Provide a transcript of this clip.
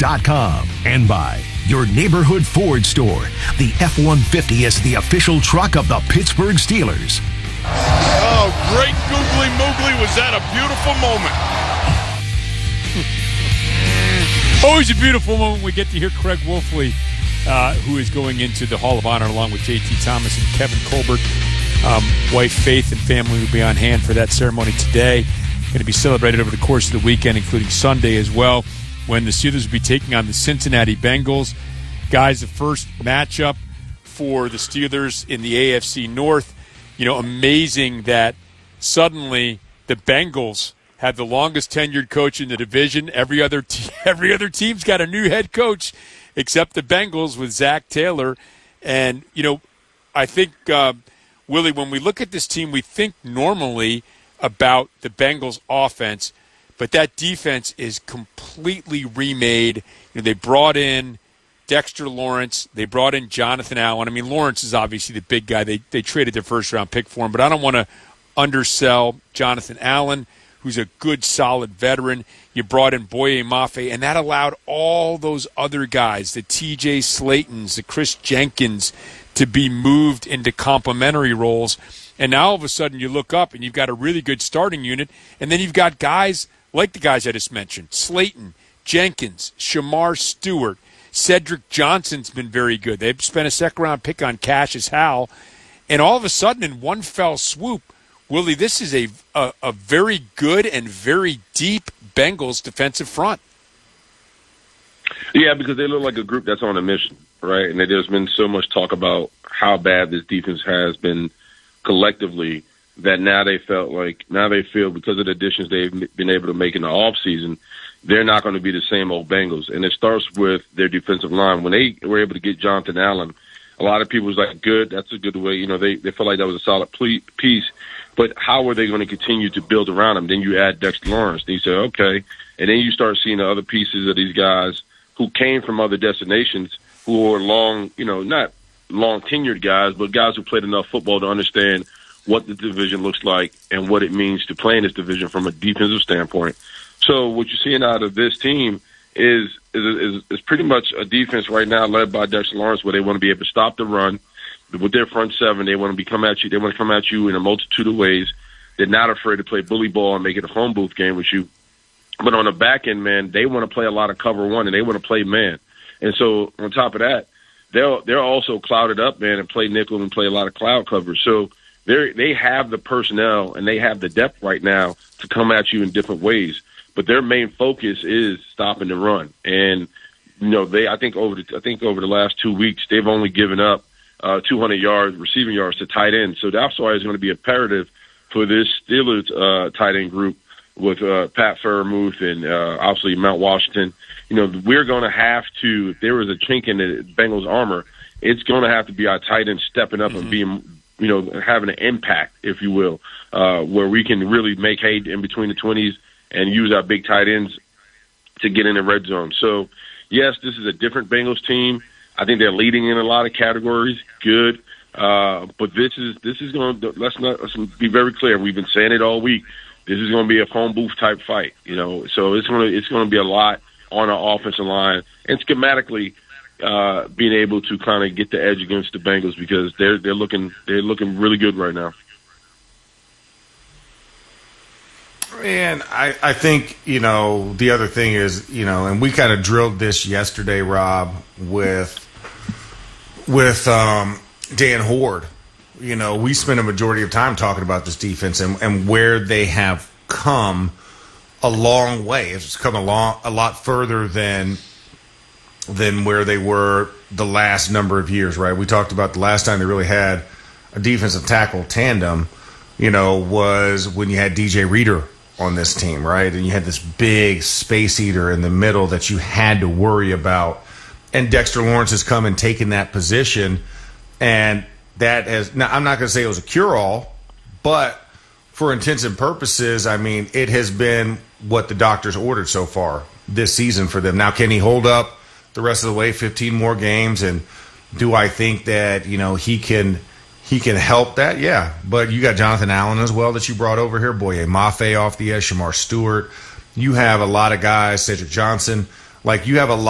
Steelers.com. And by your neighborhood Ford store. The F-150 is the official truck of the Pittsburgh Steelers. Oh, great googly moogly. Was that a beautiful moment? Always a beautiful moment. We get to hear Craig Wolfley, who is going into the Hall of Honor along with J.T. Thomas and Kevin Colbert. Wife Faith and family will be on hand for that ceremony today. Going to be celebrated over the course of the weekend, including Sunday as well, when the Steelers will be taking on the Cincinnati Bengals. Guys, the first matchup for the Steelers in the AFC North. You know, amazing that suddenly the Bengals have the longest tenured coach in the division. Every other team's got a new head coach except the Bengals with Zach Taylor. And, you know, I think, Willie, when we look at this team, we think normally about the Bengals offense, but that defense is completely remade. You know, they brought in Dexter Lawrence. They brought in Jonathan Allen. I mean, Lawrence is obviously the big guy. They traded their first-round pick for him, but I don't want to undersell Jonathan Allen, who's a good, solid veteran. You brought in Boye Mafe, and that allowed all those other guys, the T.J. Slaytons, the Chris Jenkins, to be moved into complementary roles. And now all of a sudden you look up and you've got a really good starting unit, and then you've got guys like the guys I just mentioned, Slayton, Jenkins, Shamar Stewart. Cedric Johnson's been very good. They've spent a second-round pick on Cassius Howell. And all of a sudden, in one fell swoop, Willie, this is a very good and very deep Bengals defensive front. Yeah, because they look like a group that's on a mission, right? And there's been so much talk about how bad this defense has been collectively that now they feel because of the additions they've been able to make in the offseason, they're not going to be the same old Bengals. And it starts with their defensive line. When they were able to get Jonathan Allen, a lot of people was like, good, that's a good way. You know, they felt like that was a solid piece. But how are they going to continue to build around him? Then you add Dexter Lawrence. And you say, okay. And then you start seeing the other pieces of these guys who came from other destinations who are not long-tenured guys, but guys who played enough football to understand what the division looks like and what it means to play in this division from a defensive standpoint. So what you're seeing out of this team is pretty much a defense right now led by Dexter Lawrence, where they want to be able to stop the run with their front seven. They want to come at you. They want to come at you in a multitude of ways. They're not afraid to play bully ball and make it a phone booth game with you. But on the back end, man, they want to play a lot of cover one and they want to play man. And so on top of that, they're also clouded up, man, and play nickel and play a lot of cloud coverage. So they have the personnel and they have the depth right now to come at you in different ways. But their main focus is stopping the run. And you know, I think over the last 2 weeks they've only given up 200 yards receiving yards to tight end. So that's why it's going to be imperative for this Steelers tight end group with Pat Freiermuth and obviously Mount Washington. You know, we're going to have to, if there was a chink in the Bengals armor, it's going to have to be our tight end stepping up and being, you know, having an impact, if you will, where we can really make hay in between the 20s and use our big tight ends to get in the red zone. So, yes, this is a different Bengals team. I think they're leading in a lot of categories. Good. But this is going to, let's be very clear. We've been saying it all week. This is going to be a phone booth type fight, you know. So it's going to be a lot on our offensive line and schematically being able to kind of get the edge against the Bengals because they're looking really good right now. And I think, you know, the other thing is, you know, and we kind of drilled this yesterday, Rob, with Dan Horde. You know, we spent a majority of time talking about this defense and where they have come a long way. It's come a lot further than where they were the last number of years, right? We talked about the last time they really had a defensive tackle tandem, you know, was when you had DJ Reader on this team, right? And you had this big space eater in the middle that you had to worry about. And Dexter Lawrence has come and taken that position. And that has, now I'm not going to say it was a cure-all, but for intents and purposes, I mean, it has been what the doctors ordered so far this season for them. Now, can he hold up the rest of the way, 15 more games? And do I think that, you know, he can help that? Yeah. But you got Jonathan Allen as well that you brought over here. Boye Mafe off the edge, Shamar Stewart. You have a lot of guys, Cedric Johnson. Like, you have a lot